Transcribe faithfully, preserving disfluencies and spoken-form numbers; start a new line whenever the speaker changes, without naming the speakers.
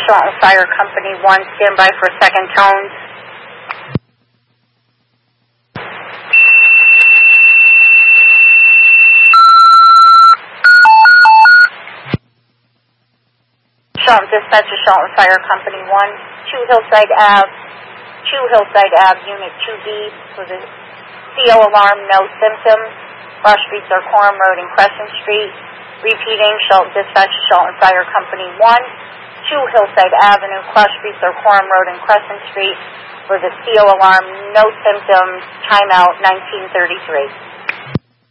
Shelton Fire Company one, stand by for second tones. Shelton Dispatcher, Shelton Fire Company one, two Hillside Ave, two Hillside Ave, Unit two B, for the C O alarm, no symptoms. Cross streets are Coram Road and Crescent Street. Repeating, Shelton Dispatcher, Shelton Fire Company one, two Hillside Avenue, cross streets are Coram Road and Crescent Street. For the C O alarm, no symptoms. Timeout nineteen thirty-three.